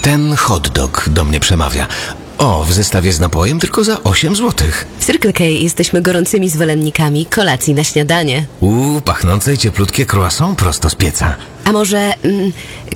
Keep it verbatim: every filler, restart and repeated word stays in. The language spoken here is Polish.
Ten hot dog do mnie przemawia. O, w zestawie z napojem tylko za osiem złotych. W Circle K jesteśmy gorącymi zwolennikami kolacji na śniadanie. Uuu, pachnące i cieplutkie croissant prosto z pieca. A może mm,